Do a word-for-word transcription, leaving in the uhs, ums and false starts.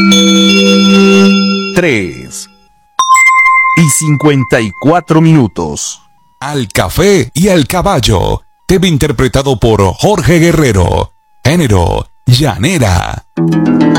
tres y cincuenta y cuatro minutos. Al café y al caballo. Tema interpretado por Jorge Guerrero. Género: llanera.